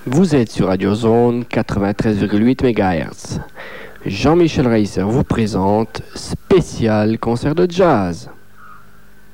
Vous êtes sur Radio Zone 93,8 MHz. Jean-Michel Reiser vous présente Spécial concert de jazz.